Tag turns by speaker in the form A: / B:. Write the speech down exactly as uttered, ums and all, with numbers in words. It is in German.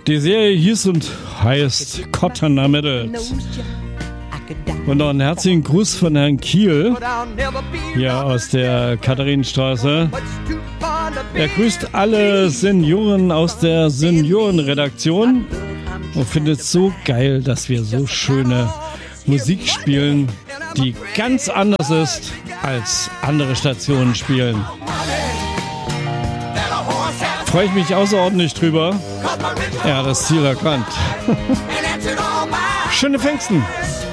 A: Die Serie hieß und heißt Cotton Middles. Und noch einen herzlichen Gruß von Herrn Kiel, hier aus der Katharinenstraße. Er grüßt alle Senioren aus der Seniorenredaktion und findet es so geil, dass wir so schöne Musik spielen, die ganz anders ist, als andere Stationen spielen. Freue ich mich außerordentlich drüber. Er hat das Ziel erkannt. Schöne Pfingsten!